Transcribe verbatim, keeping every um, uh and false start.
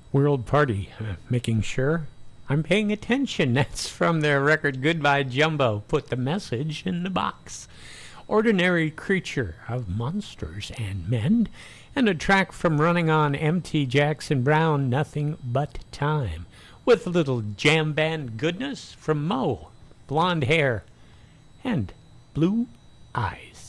World Party, uh, making sure I'm paying attention. That's from their record Goodbye Jumbo. Put the message in the box. Ordinary Creature of Monsters and Men, and a track from Running On M T Jackson Brown, Nothing But Time, with a little jam band goodness from Mo, Blonde Hair, and Blue Eyes.